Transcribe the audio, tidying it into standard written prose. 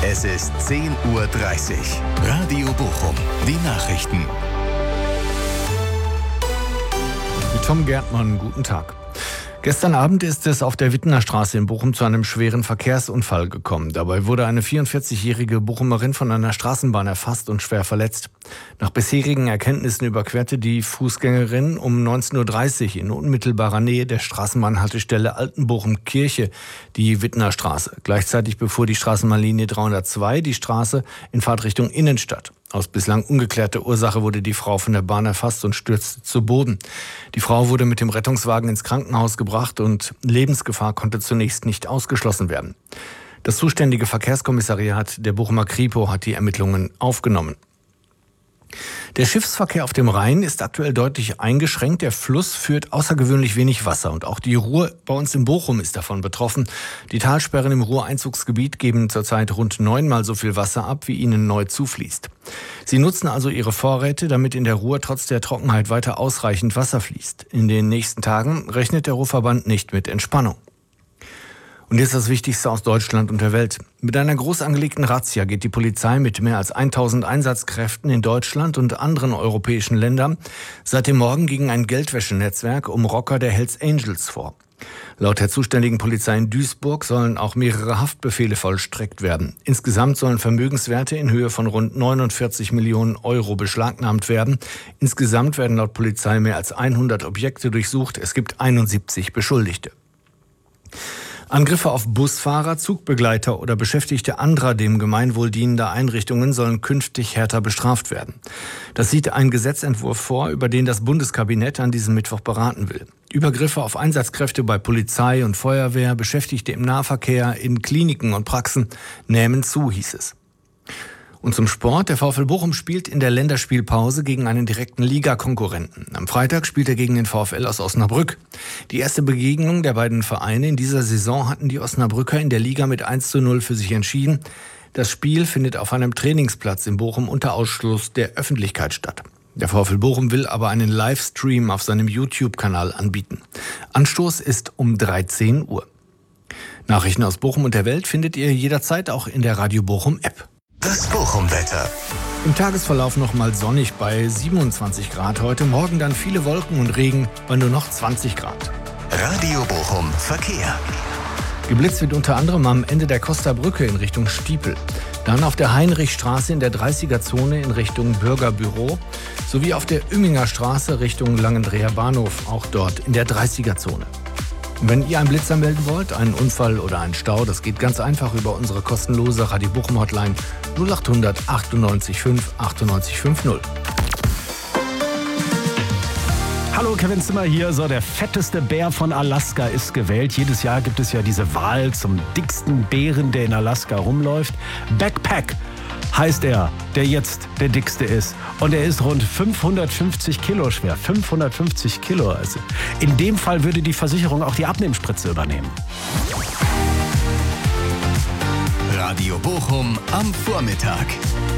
Es ist 10:30 Uhr. Radio Bochum, die Nachrichten. Mit Tom Gärtmann, guten Tag. Gestern Abend ist es auf der Wittener Straße in Bochum zu einem schweren Verkehrsunfall gekommen. Dabei wurde eine 44-jährige Bochumerin von einer Straßenbahn erfasst und schwer verletzt. Nach bisherigen Erkenntnissen überquerte die Fußgängerin um 19:30 Uhr in unmittelbarer Nähe der Straßenbahnhaltestelle Altenbochum-Kirche die Wittener Straße. Gleichzeitig befuhr die Straßenbahnlinie 302 die Straße in Fahrtrichtung Innenstadt. Aus bislang ungeklärter Ursache wurde die Frau von der Bahn erfasst und stürzte zu Boden. Die Frau wurde mit dem Rettungswagen ins Krankenhaus gebracht und Lebensgefahr konnte zunächst nicht ausgeschlossen werden. Das zuständige Verkehrskommissariat der Bochumer Kripo hat die Ermittlungen aufgenommen. Der Schiffsverkehr auf dem Rhein ist aktuell deutlich eingeschränkt. Der Fluss führt außergewöhnlich wenig Wasser und auch die Ruhr bei uns in Bochum ist davon betroffen. Die Talsperren im Ruhreinzugsgebiet geben zurzeit rund 9-mal so viel Wasser ab, wie ihnen neu zufließt. Sie nutzen also ihre Vorräte, damit in der Ruhr trotz der Trockenheit weiter ausreichend Wasser fließt. In den nächsten Tagen rechnet der Ruhrverband nicht mit Entspannung. Und jetzt das Wichtigste aus Deutschland und der Welt. Mit einer groß angelegten Razzia geht die Polizei mit mehr als 1000 Einsatzkräften in Deutschland und anderen europäischen Ländern seit dem Morgen gegen ein Geldwäschenetzwerk um Rocker der Hells Angels vor. Laut der zuständigen Polizei in Duisburg sollen auch mehrere Haftbefehle vollstreckt werden. Insgesamt sollen Vermögenswerte in Höhe von rund 49 Millionen Euro beschlagnahmt werden. Insgesamt werden laut Polizei mehr als 100 Objekte durchsucht. Es gibt 71 Beschuldigte. Angriffe auf Busfahrer, Zugbegleiter oder Beschäftigte anderer dem Gemeinwohl dienender Einrichtungen sollen künftig härter bestraft werden. Das sieht ein Gesetzentwurf vor, über den das Bundeskabinett an diesem Mittwoch beraten will. Übergriffe auf Einsatzkräfte bei Polizei und Feuerwehr, Beschäftigte im Nahverkehr, in Kliniken und Praxen nehmen zu, hieß es. Und zum Sport. Der VfL Bochum spielt in der Länderspielpause gegen einen direkten Ligakonkurrenten. Am Freitag spielt er gegen den VfL aus Osnabrück. Die erste Begegnung der beiden Vereine in dieser Saison hatten die Osnabrücker in der Liga mit 1:0 für sich entschieden. Das Spiel findet auf einem Trainingsplatz in Bochum unter Ausschluss der Öffentlichkeit statt. Der VfL Bochum will aber einen Livestream auf seinem YouTube-Kanal anbieten. Anstoß ist um 13 Uhr. Nachrichten aus Bochum und der Welt findet ihr jederzeit auch in der Radio Bochum App. Das Bochum-Wetter. Im Tagesverlauf nochmal sonnig bei 27 Grad. Heute Morgen dann viele Wolken und Regen bei nur noch 20 Grad. Radio Bochum Verkehr. Geblitzt wird unter anderem am Ende der Costa-Brücke in Richtung Stiepel. Dann auf der Heinrichstraße in der 30er-Zone in Richtung Bürgerbüro. Sowie auf der Ümminger Straße Richtung Langendreher Bahnhof, auch dort in der 30er-Zone. Wenn ihr einen Blitzer melden wollt, einen Unfall oder einen Stau, das geht ganz einfach über unsere kostenlose Radio Bochum Hotline 0800 98 5 98 50. Hallo, Kevin Zimmer hier. So, der fetteste Bär von Alaska ist gewählt. Jedes Jahr gibt es ja diese Wahl zum dicksten Bären, der in Alaska rumläuft. Backpack heißt er, der jetzt der dickste ist. Und er ist rund 550 Kilo schwer. 550 Kilo. Also in dem Fall würde die Versicherung auch die Abnehmspritze übernehmen. Radio Bochum am Vormittag.